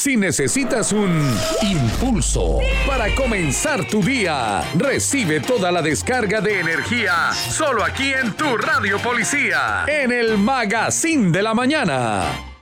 Si necesitas un impulso para comenzar tu día, recibe toda la descarga de energía solo aquí en tu Radio Policía, en el Magazine de la Mañana.